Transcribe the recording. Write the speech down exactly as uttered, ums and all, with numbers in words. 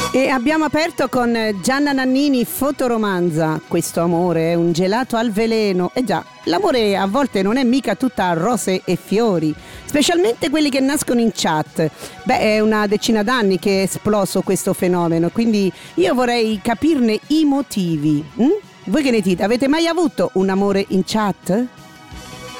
E abbiamo aperto con Gianna Nannini, Fotoromanza. Questo amore è un gelato al veleno. E già, l'amore a volte non è mica tutta rose e fiori, specialmente quelli che nascono in chat. Beh, è una decina d'anni che è esploso questo fenomeno, quindi io vorrei capirne i motivi. Hm? Voi che ne dite? Avete mai avuto un amore in chat?